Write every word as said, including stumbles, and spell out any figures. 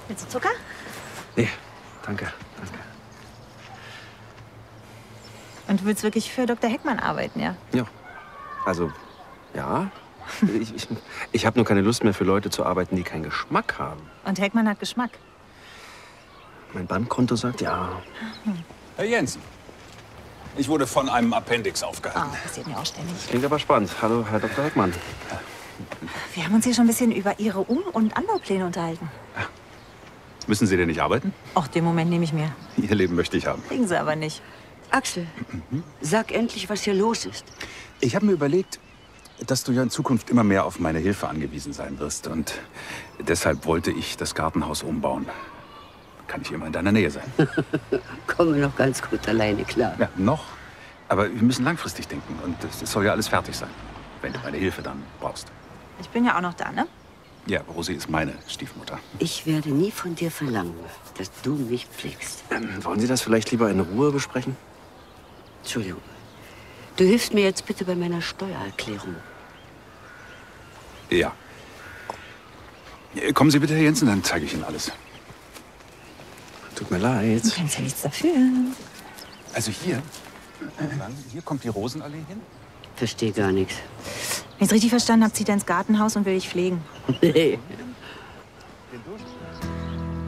Willst du Zucker? Nee, danke, danke. Und du willst wirklich für Doktor Heckmann arbeiten, ja? Ja, also, ja. Ich, ich, ich habe nur keine Lust mehr, für Leute zu arbeiten, die keinen Geschmack haben. Und Heckmann hat Geschmack. Mein Bankkonto sagt ja. Hm. Herr Jensen, ich wurde von einem Appendix aufgehalten. Oh, passiert mir auch ständig. Klingt aber spannend. Hallo, Herr Doktor Heckmann. Wir haben uns hier schon ein bisschen über Ihre Um- und Anbaupläne unterhalten. Müssen Sie denn nicht arbeiten? Ach, den Moment nehme ich mir. Ihr Leben möchte ich haben. Kriegen Sie aber nicht. Axel, sag endlich, was hier los ist. Ich habe mir überlegt, dass du ja in Zukunft immer mehr auf meine Hilfe angewiesen sein wirst. Und deshalb wollte ich das Gartenhaus umbauen. Kann ich immer in deiner Nähe sein. Komme noch ganz gut alleine klar. Ja, noch. Aber wir müssen langfristig denken. Und es soll ja alles fertig sein, wenn du meine Hilfe dann brauchst. Ich bin ja auch noch da, ne? Ja, Rosi ist meine Stiefmutter. Ich werde nie von dir verlangen, dass du mich pflegst. Ähm, wollen Sie das vielleicht lieber in Ruhe besprechen? Entschuldigung. Du hilfst mir jetzt bitte bei meiner Steuererklärung. Ja. Kommen Sie bitte, Herr Jensen, dann zeige ich Ihnen alles. Tut mir leid. Du kannst ja nichts dafür. Also hier, hier kommt die Rosenallee hin. Verstehe gar nichts. Wenn ich es richtig verstanden habe, zieht er ins Gartenhaus und will dich pflegen. Nee,